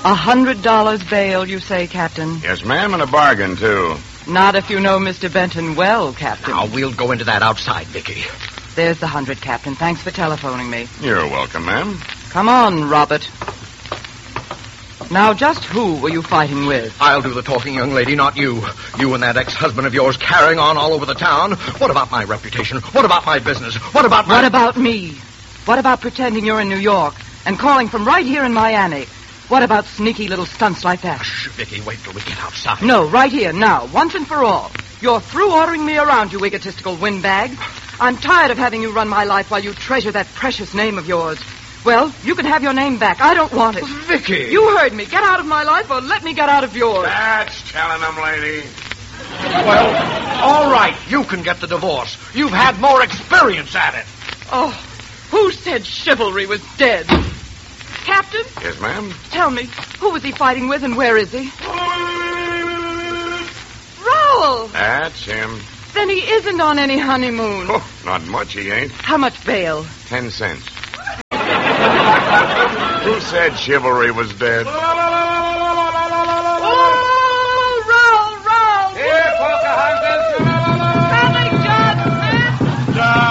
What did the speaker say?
$100 bail, you say, Captain? Yes, ma'am, and a bargain, too. Not if you know Mr. Benton well, Captain. Now, we'll go into that outside, Vicky. There's the 100, Captain. Thanks for telephoning me. You're welcome, ma'am. Come on, Robert. Now, just who were you fighting with? I'll do the talking, young lady, not you. You and that ex-husband of yours carrying on all over the town. What about my reputation? What about my business? What about my... What about me? What about pretending you're in New York and calling from right here in Miami? What about sneaky little stunts like that? Shh, Vicky, wait till we get outside. No, right here, now, once and for all. You're through ordering me around, you egotistical windbag. I'm tired of having you run my life while you treasure that precious name of yours. Well, you can have your name back. I don't want it. Vicky! You heard me. Get out of my life or let me get out of yours. That's telling them, lady. Well, all right, you can get the divorce. You've had more experience at it. Oh, who said chivalry was dead? Captain? Yes, ma'am? Tell me, who was he fighting with and where is he? Raoul! That's him. Then he isn't on any honeymoon. Oh, not much, he ain't. How much bail? 10 cents. Who said chivalry was dead?